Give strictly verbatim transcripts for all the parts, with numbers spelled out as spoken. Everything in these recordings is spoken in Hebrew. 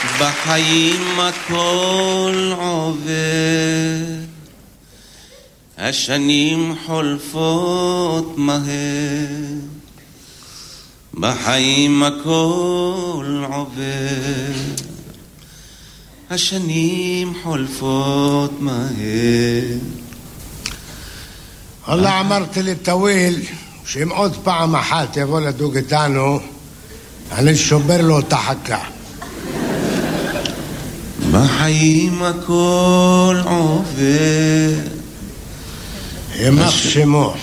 בחיים הכל עובר, השנים חולפות מהר, בחיים הכל עובר, השנים חולפות מהר. والله אמרתי לטוויל שאם עוד פעם אחת יבוא לדוג איתנו אני שובר לו את החכה. בחיים הכל עובר, ימח שמו,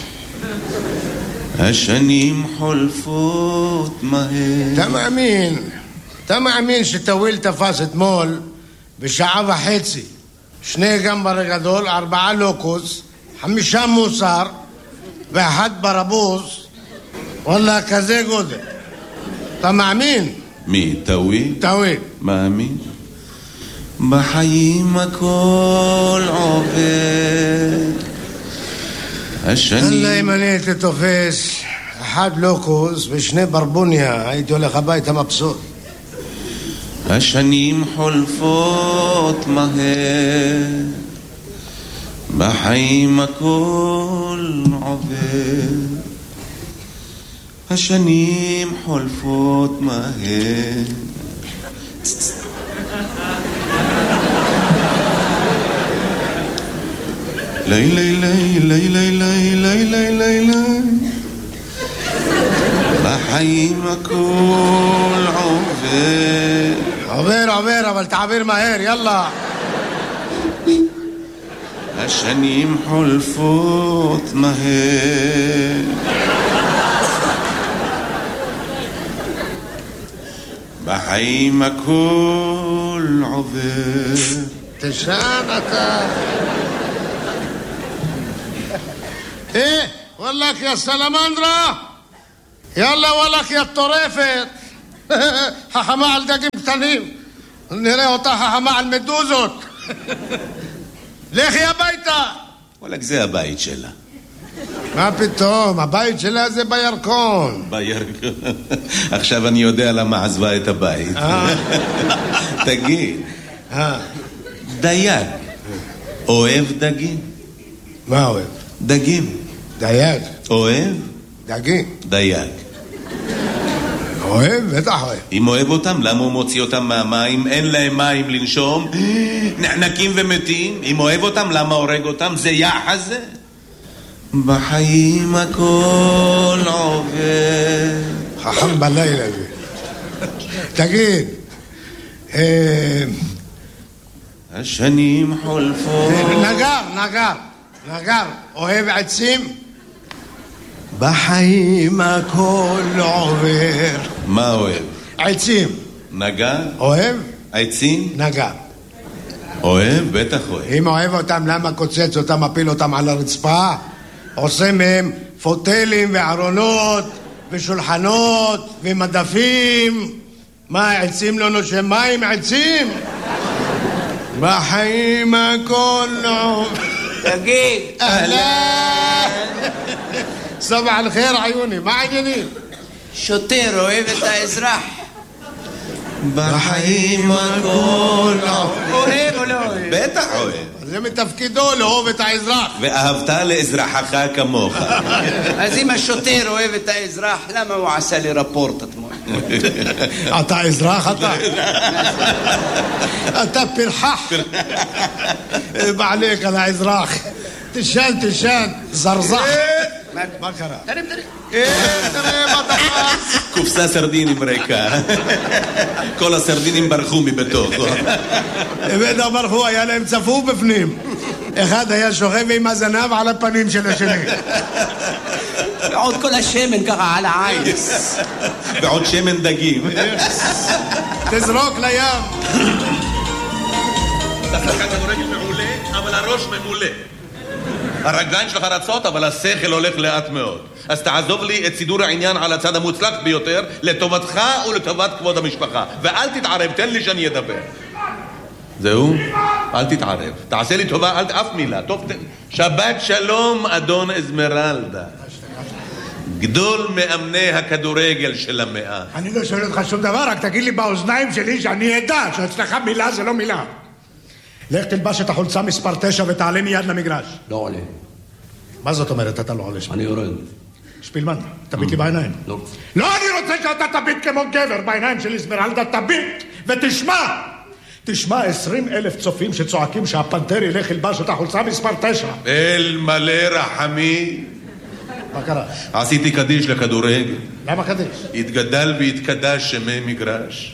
השנים חולפות מהר. אתה מאמין, אתה מאמין שטוויל תפס אתמול בשעה וחצי שני גמבר גדול, ארבעה לוקוס, חמישה מוסר ואחד ברבוס, וואלה כזה גודל. אתה מאמין? מי? טוויל? טוויל. מאמין. בחיים הכל עובר, השנים... אללה אם אני הייתי תופס אחד לוקוס ושני ברבוניה הייתי הולך הביתה מבסוט. השנים חולפות מהר, בחיים הכל עובר, השנים חולפות מהר. לילי לילי לילי לילי לילי, בחיים הכל עובר. עובר עובר אבל תעביר מהר, יאללה. השנים חולפות מהר, בחיים הכל עובר. תשען אתה. ايه والله يا سلامندرا، يلا والله يا الطريفة. חכמה על דגים קטנים, נראה אותה חכמה על מדוזות. לכי הביתה. וואלק זה הבית שלה. מה פתאום, הבית שלה זה בירקון. בירקון. עכשיו אני יודע למה עזבה את הבית. תגיד, דייג אוהב דגים? מה אוהב? דגים. דייג. אוהב? דגים. דייג. אוהב? בטח אוהב. אם אוהב אותם, למה הוא מוציא אותם מהמים? אין להם מים לנשום, נחנקים ומתים. אם אוהב אותם, למה הורג אותם? זה יחס זה. בחיים הכל עובר. חכם בלילה זה. תגיד, השנים חולפות. נגר, נגר, נגר, אוהב עצים? בחיים הכל עובר. מה אוהב? עצים. נגר? אוהב? עצים? נגר. אוהב? בטח אוהב. אם אוהב אותם, למה קוצץ אותם, מפיל אותם על הרצפה? עושה מהם פוטלים וארונות ושולחנות ומדפים. מה, עצים לא נושם מים? עצים? בחיים הכל עובר. תגיד. אהלן. סבח על חיר עיוני, מה העניינים? שוטר אוהב את האזרח. בחיים הכל אוהב או לא אוהב? בטח אוהב. זה מתפקידו לאהוב את האזרח. ואהבת לאזרחך כמוך. אז אם השוטר אוהב את האזרח, למה הוא עשה לי רפורט אתמול? אתה אזרח אתה? אתה פרחח. בעליך על האזרח. תשן, תשן, זרזח. מה קרה? תרים, תרים. תראה מה דפס. קופסה סרדינים ריקה. כל הסרדינים ברחו מבתוכו. בטח ברחו, היה להם צפוף בפנים. אחד היה שוכב עם הזנב על הפנים של השני. ועוד כל השמן ככה על העין. ועוד שמן דגים. תזרוק לים. אתה שחקן כדורגל מעולה, אבל הראש ממולא. הרגליים שלך רצות, אבל השכל הולך לאט מאוד. אז תעזוב לי את סידור העניין על הצד המוצלח ביותר, לטובתך ולטובת כבוד המשפחה. ואל תתערב, תן לי שאני אדבר. זהו? אל תתערב. תעשה לי טובה, אל אף מילה. טוב, שבת שלום, אדון אזמרלדה. גדול מאמני הכדורגל של המאה. אני לא שואל אותך שום דבר, רק תגיד לי באוזניים שלי שאני אדע שאצלך מילה זה לא מילה. לך תלבש את החולצה מספר תשע ותעלה מיד למגרש. לא עולה. מה זאת אומרת אתה לא עולה? אני יורד. שפילמן, תביט לי בעיניים. לא. לא, אני רוצה שאתה תביט כמו גבר בעיניים של אסמרלדה, תביט ותשמע. תשמע עשרים אלף צופים שצועקים שהפנתר ילך ילבש את החולצה מספר תשע. אל מלא רחמי. מה קרה? עשיתי קדיש לכדורגל. למה קדיש? התגדל והתקדש שמי מגרש.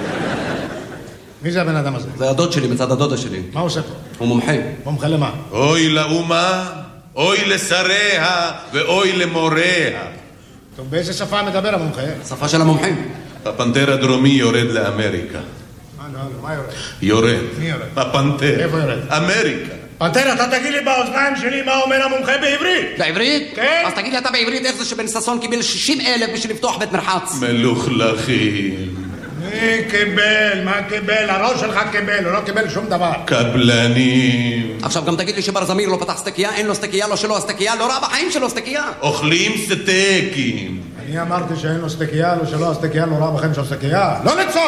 מי זה הבן אדם הזה? זה הדוד שלי מצד הדודה שלי. מה הוא עושה פה? הוא מומחה. מומחה למה? אוי לאומה, אוי לשריה ואוי למוריה. טוב, באיזה שפה מדבר המומחה? שפה של המומחים. הפנתר הדרומי יורד לאמריקה. מה, לא, מה יורד? יורד. מי יורד? הפנתר. איפה יורד? אמריקה. פנתר, אתה תגיד לי באוזניים שלי מה אומר המומחה בעברית? בעברית? כן. אז תגיד לי אתה בעברית איך זה שבן ששון קיבל שישים אלף בשביל לפתוח בית מרחץ. מלוכלכים. מי קיבל? מה קיבל? הראש שלך קיבל, הוא לא קיבל שום דבר. קבלנים. עכשיו גם תגיד לי שבר זמיר לא פתח סטקייה, אין לו סטקייה, לא שלו הסטקייה, לא ראה בחיים שלו סטקייה. אוכלים סטייקים. אני אמרתי שאין לו סטקייה, לא שלו הסטקייה, לא ראה בחיים שלו סטקייה. לא לצוק!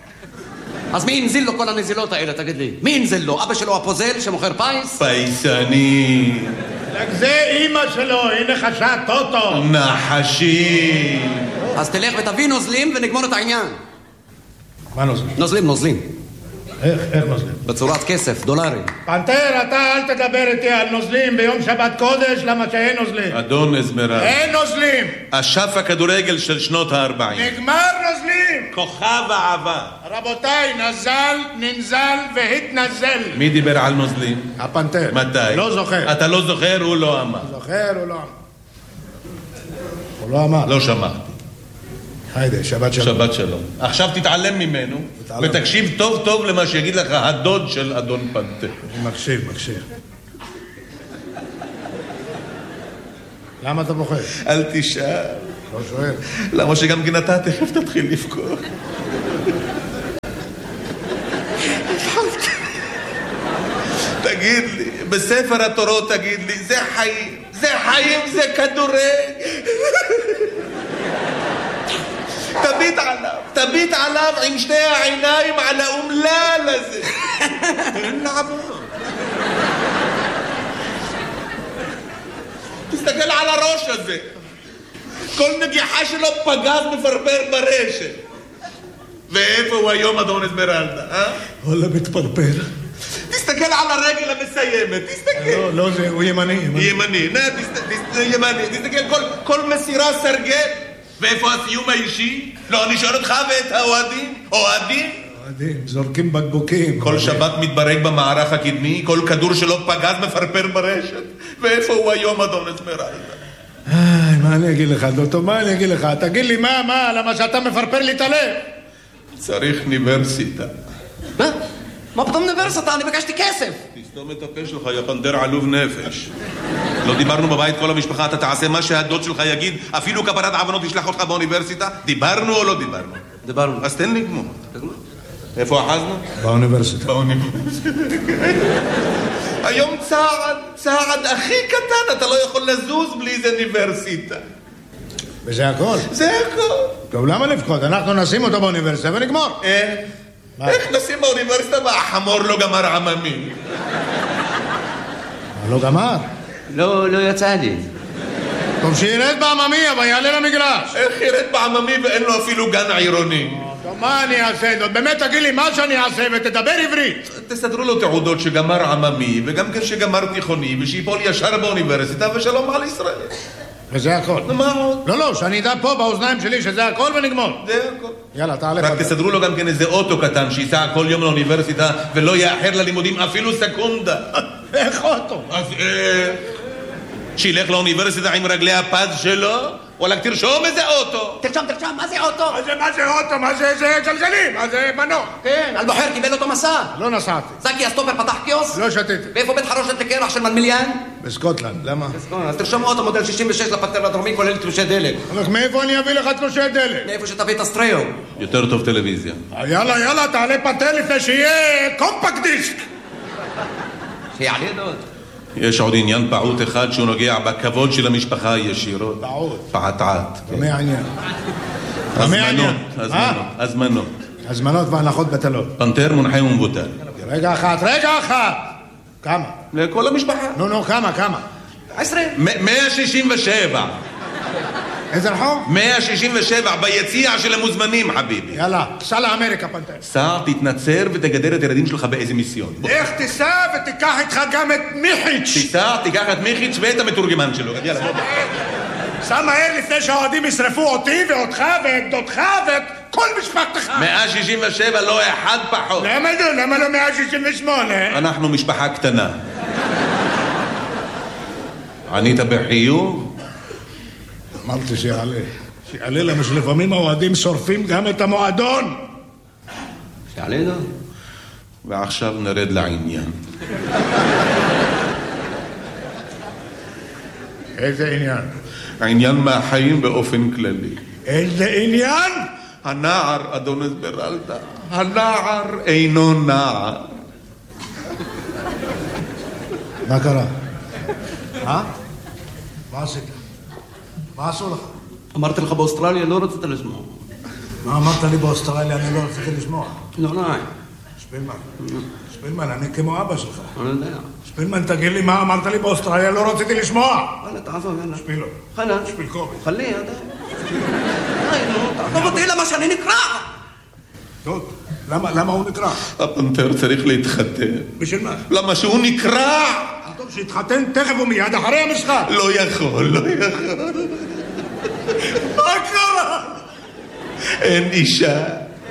אז מי הנזיל לו כל הנזילות האלה, תגיד לי? מי הנזיל לו? אבא שלו הפוזל שמוכר פייס? פייסני. רק זה אימא שלו, היא נחשה טוטו. נחשי. אז תלך ותביא נוזלים ונגמור את העניין. מה נוזלים? נוזלים, נוזלים. איך, איך נוזלים? בצורת כסף, דולרים. פנתר, אתה אל תדבר איתי על נוזלים ביום שבת קודש, למה שאין נוזלים. אדון אזמרלדה. אין נוזלים. אשף הכדורגל של שנות הארבעים. נגמר נוזלים. כוכב העבר. רבותיי, נזל, ננזל והתנזל. מי דיבר על נוזלים? הפנתר. מתי? לא זוכר. אתה לא זוכר, הוא לא אמר. זוכר, הוא לא אמר. הוא לא אמר. לא שמעתי. היידה, שבת שלום. שבת שלום. עכשיו תתעלם ממנו, תתעלם. ותקשיב טוב טוב למה שיגיד לך הדוד של אדון פנתר. אני מקשיב, מקשיב. למה אתה בוחר? אל תשאל. לא שואל. למה שגם כן אתה תכף תתחיל לבכור. תגיד לי, בספר התורות תגיד לי, זה חיים, זה חיים, זה כדורגל. תביט עליו, תביט עליו עם שתי העיניים על האומלל הזה. אין לעבור. תסתכל על הראש הזה. כל נגיחה שלו פגז מפרפר ברשת. ואיפה הוא היום אדון אסמרלדה, אה? וואלה מתפרפר. תסתכל על הרגל המסיימת, תסתכל. לא, לא, זה, הוא ימני, ימני. ימני, נה, תסתכל, ימני, תסתכל, כל, כל מסירה סרגל. ואיפה הסיום האישי? לא, אני שואל אותך ואת האוהדים, אוהדים? אוהדים, זורקים בקבוקים. כל שבת מתברג במערך הקדמי, כל כדור שלו פגז מפרפר ברשת. ואיפה הוא היום אדון אסמרלדה? איי, מה אני אגיד לך, דוטו, מה אני אגיד לך? תגיד לי, מה, מה, למה שאתה מפרפר לי את הלב? צריך אוניברסיטה. מה? מה פתאום אוניברסיטה? אני ביקשתי כסף. תסתום את הפה שלך, יא פנתר עלוב נפש. לא דיברנו בבית כל המשפחה, אתה תעשה מה שהדוד שלך יגיד, אפילו כפרת עוונות תשלח אותך באוניברסיטה? דיברנו או לא דיברנו? דיברנו. אז תן לי גמור. איפה אחזנו? באוניברסיטה. באוניברסיטה. היום צעד, צעד הכי קטן, אתה לא יכול לזוז בלי איזה אוניברסיטה. וזה הכל? זה הכל. טוב, למה לבכות? אנחנו נשים אותו באוניברסיטה ונגמור. איך? איך נשים באוניברסיטה והחמור לא גמר עממי? לא גמר. לא, לא יצא לי. טוב, שירד בעממי, אבל יעלה למגרש. איך ירד בעממי ואין לו אפילו גן עירוני? טוב, מה אני אעשה? באמת תגיד לי מה שאני אעשה ותדבר עברית. תסדרו לו תעודות שגמר עממי וגם כן שגמר תיכוני ושיפול ישר באוניברסיטה ושלום על ישראל. וזה הכל. מה עוד? לא, לא, שאני אדע פה באוזניים שלי שזה הכל ונגמור. זה הכל. יאללה, תעלה. רק תסדרו לו גם כן איזה אוטו קטן שייסע כל יום לאוניברסיטה ולא יאחר ללימודים אפילו סקונדה. איך אוטו? אז איך? שילך לאוניברסיטה עם רגלי הפז שלו? וואלה, תרשום איזה אוטו. תרשום, תרשום, מה זה אוטו? מה זה, מה זה אוטו? מה זה, זה גלגלים? מה זה מנוע? כן, אלבוחר קיבל אותו מסע. לא נסעתי. זקי הסטופר פתח קיוסק? לא שתיתי. ואיפה בית חרושת לקרח של מלמיליאן? בסקוטלנד, למה? אז תרשום אוטו מודל שישים ושש לפנתר הדרומי כולל תלושי דלק. אבל מאיפה אני אביא לך תלושי דלק? מאיפה שתביא את הסטריאו. יותר טוב טלוויזיה. יאללה, יאללה, תעלה פנתר לפני שיהיה קומפקט דיסק. שיעלה דוד. יש עוד עניין פעוט אחד שהוא נוגע בכבוד של המשפחה הישירות. פעוט. פעטעת. מה העניין? הזמנות, הזמנות, הזמנות. הזמנות והנחות בטלות. פנתר מונחה ומבוטל. רגע אחת, רגע אחת! כמה? לכל המשפחה. נו, נו, כמה, כמה? עשרה. מאה שישים ושבע. איזה רחוב? מאה שישים ושבע ביציע של המוזמנים, חביבי. יאללה, סע לאמריקה, פנתר. סע, תתנצר ותגדר את הילדים שלך באיזה מיסיון. איך תיסע ותיקח איתך גם את מיחיץ'. תיסע, תיקח את מיחיץ' ואת המתורגמן שלו. יאללה, בוא. סע מהר לפני שהאוהדים ישרפו אותי ואותך ואת דודך ואת כל משפחתך. מאה שישים ושבע, לא אחד פחות. למה לא? למה לא מאה שישים ושמונה? אנחנו משפחה קטנה. ענית בחיוב? אמרתי שיעלה. שיעלה למה שלפעמים האוהדים שורפים גם את המועדון. שיעלה לו. ועכשיו נרד לעניין. איזה עניין? העניין מהחיים באופן כללי. איזה עניין? הנער, אדון אסמרלדה, הנער אינו נער. מה קרה? אה? מה עשית? מה עשו לך? אמרתי לך באוסטרליה, לא רצית לשמוע. מה אמרת לי באוסטרליה? אני לא רציתי לשמוע. לא, לא. שפילמן, שפילמן, אני כמו אבא שלך. אני יודע. שפילמן, תגיד לי מה אמרת לי באוסטרליה, לא רציתי לשמוע. יאללה, תעזוב, יאללה. שפילו. חנן. שפיל קובי. חלי, יאללה. תעזוב אותי למה שאני נקרע. דוד, למה, למה הוא נקרע? הפנתר צריך להתחתן. בשביל מה? למה שהוא נקרע? טוב, שיתחתן תכף ומיד אחרי המשחק. לא יכול, לא יכול. מה קרה? אין אישה.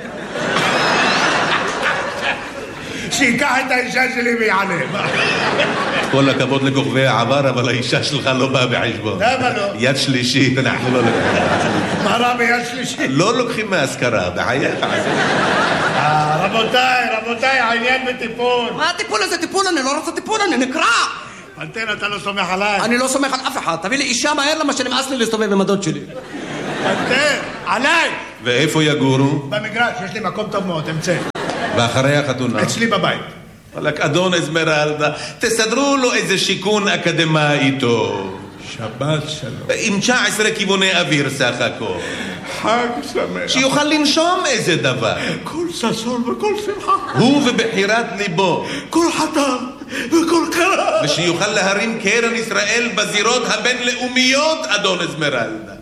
שיקח את האישה שלי ויעלה. כל הכבוד לכוכבי העבר, אבל האישה שלך לא באה בחשבון. למה לא? יד שלישית, אנחנו לא לוקחים. מה רע ביד שלישית? לא לוקחים מהשכרה, בחייך. רבותיי, רבותיי, העניין בטיפול. מה הטיפול הזה? טיפול? אני לא רוצה טיפול, אני נקרע. פנתר, אתה לא סומך עליי. אני לא סומך על אף אחד. תביא לי אישה מהר למה שנמאס לי להסתובב עם הדוד שלי. פנתר, עליי. ואיפה יגורו? במגרש, יש לי מקום טוב מאוד, אמצא. ואחרי החתונה? אצלי בבית. וואלק, אדון אסמרלדה, תסדרו לו איזה שיכון אקדמאי טוב. שבת שלום. עם תשע עשרה כיווני אוויר סך הכל. חג שמח. שיוכל לנשום איזה דבר. כל ששון וכל שמחה. הוא ובחירת ליבו. כל חתן וכל קרא. ושיוכל להרים קרן ישראל בזירות הבינלאומיות, אדון אסמרלדה.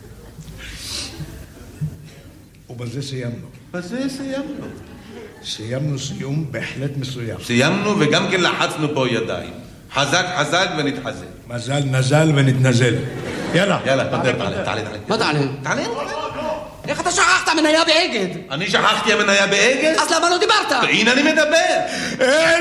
ובזה סיימנו. בזה סיימנו. סיימנו סיום בהחלט מסוים. סיימנו וגם כן לחצנו פה ידיים. חזק חזק ונתחזק. מזל נזל ונתנזל. יאללה. יאללה, פנתר, תעלה, תעלה, תעלה. מה תעלה? תעלה. איך אתה שכחת מניה באגד? אני שכחתי המניה באגד? אז למה לא דיברת? הנה אני מדבר. אין